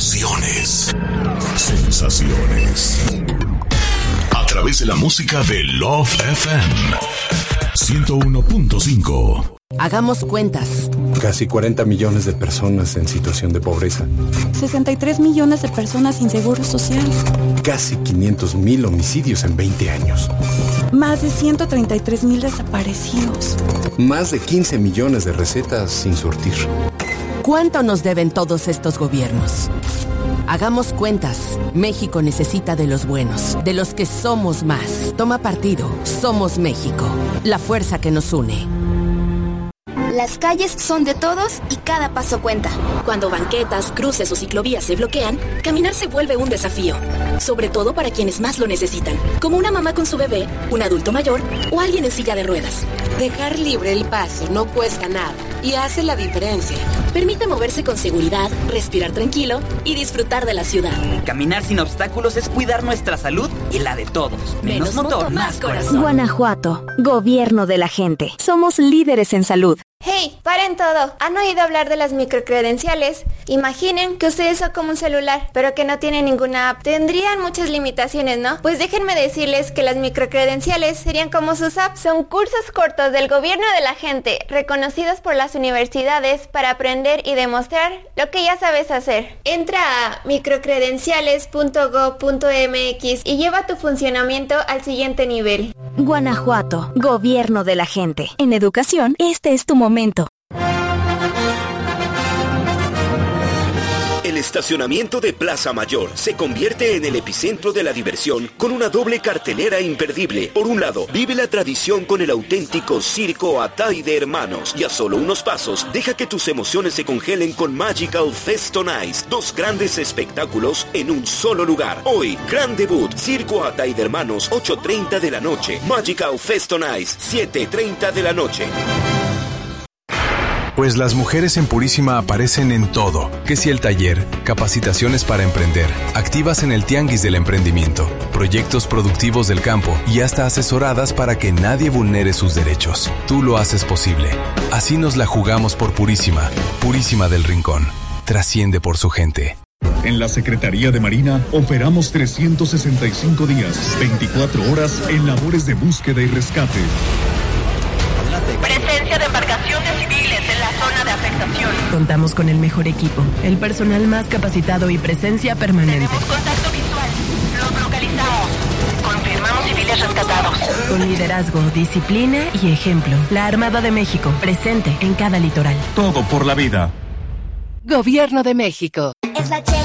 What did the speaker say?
emociones, sensaciones. A través de la música de Love FM 101.5. Hagamos cuentas. Casi 40 millones de personas en situación de pobreza. 63 millones de personas sin seguro social. Casi 500,000 homicidios en 20 años. Más de 133,000 desaparecidos. Más de 15 millones de recetas sin surtir. ¿Cuánto nos deben todos estos gobiernos? Hagamos cuentas. México necesita de los buenos, de los que somos más. Toma partido. Somos México. La fuerza que nos une. Las calles son de todos y cada paso cuenta. Cuando banquetas, cruces o ciclovías se bloquean, caminar se vuelve un desafío. Sobre todo para quienes más lo necesitan, como una mamá con su bebé, un adulto mayor o alguien en silla de ruedas. Dejar libre el paso no cuesta nada y hace la diferencia. Permite moverse con seguridad, respirar tranquilo y disfrutar de la ciudad. Caminar sin obstáculos es cuidar nuestra salud y la de todos. Menos motor, más corazón. Guanajuato, gobierno de la gente. Somos líderes en salud. ¡Hey! ¡Paren todo! ¿Han oído hablar de las microcredenciales? Imaginen que ustedes son como un celular, pero que no tienen ninguna app. Tendrían muchas limitaciones, ¿no? Pues déjenme decirles que las microcredenciales serían como sus apps. Son cursos cortos del gobierno de la gente, reconocidos por las universidades para aprender y demostrar lo que ya sabes hacer. Entra a microcredenciales.go.mx y lleva tu funcionamiento al siguiente nivel. Guanajuato, gobierno de la gente. En educación, este es tu momento. El estacionamiento de Plaza Mayor se convierte en el epicentro de la diversión con una doble cartelera imperdible. Por un lado, vive la tradición con el auténtico Circo Atay de Hermanos. Y a solo unos pasos, deja que tus emociones se congelen con Magical Fest on Ice. 2 grandes espectáculos en un solo lugar. Hoy, gran debut, Circo Atay de Hermanos, 8:30 de la noche. Magical Fest on Ice, 7:30 de la noche. Pues las mujeres en Purísima aparecen en todo. Que si el taller, capacitaciones para emprender, activas en el tianguis del emprendimiento, proyectos productivos del campo y hasta asesoradas para que nadie vulnere sus derechos. Tú lo haces posible. Así nos la jugamos por Purísima. Purísima del Rincón. Trasciende por su gente. En la Secretaría de Marina operamos 365 días, 24 horas en labores de búsqueda y rescate. Presencia de embarcaciones civiles en la zona de afectación. Contamos con el mejor equipo, el personal más capacitado y presencia permanente. Tenemos contacto visual. Los localizamos. Confirmamos civiles rescatados. Con liderazgo, disciplina y ejemplo. La Armada de México, presente en cada litoral. Todo por la vida. Gobierno de México. Es la